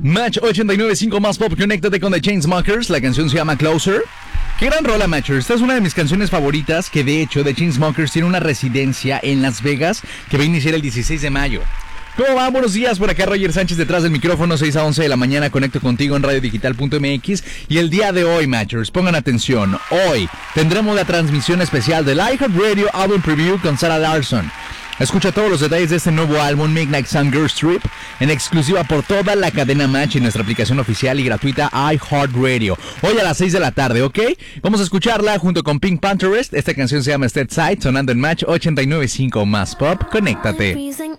Match 89.5 más pop, conéctate con The Chainsmokers. La canción se llama Closer. Qué gran rola, Matcher. Esta es una de mis canciones favoritas, que de hecho The Chainsmokers tiene una residencia en Las Vegas que va a iniciar el 16 de mayo. ¿Cómo va? Buenos días, por acá Roger Sánchez detrás del micrófono, 6 a 11 de la mañana, conecto contigo en radiodigital.mx. Y el día de hoy, Matchers, pongan atención, hoy tendremos la transmisión especial del iHeartRadio Album Preview con Sarah Larson. Escucha todos los detalles de este nuevo álbum, Midnight Sun Girls Trip, en exclusiva por toda la cadena Match en nuestra aplicación oficial y gratuita iHeartRadio. Hoy a las 6 de la tarde, ¿ok? Vamos a escucharla junto con Pink Pantherist. Esta canción se llama Stateside, sonando en Match 89.5 más pop. Conéctate.